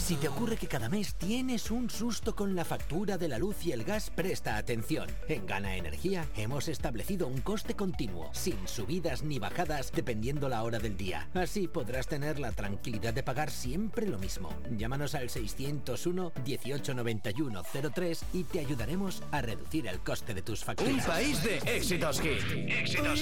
Si te ocurre que cada mes tienes un susto con la factura de la luz y el gas, presta atención. En Gana Energía hemos establecido un coste continuo, sin subidas ni bajadas dependiendo la hora del día. Así podrás tener la tranquilidad de pagar siempre lo mismo. Llámanos al 601 18 91 03 y te ayudaremos a reducir el coste de tus facturas. Un país de éxitos hit.